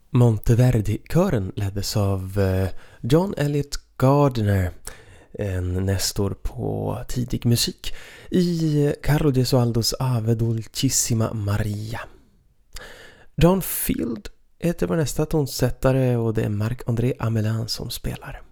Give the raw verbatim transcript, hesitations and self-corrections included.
Monteverdi-kören leddes av John Elliott Gardner, en nestor på tidig musik, i Carlo Gesualdos Ave Dolcissima Maria. John Field heter vår nästa tonsättare och det är Marc-André Amelin som spelar.